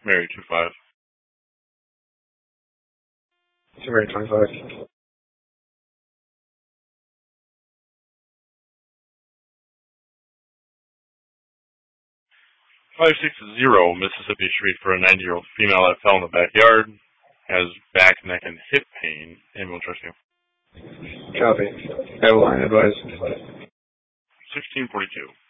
Mary 25. Mary 25. 560 Mississippi Street for a 90-year-old female that fell in the backyard. Has back, neck, and hip pain. Ambulance rescue. Copy. Airline advised. 1642.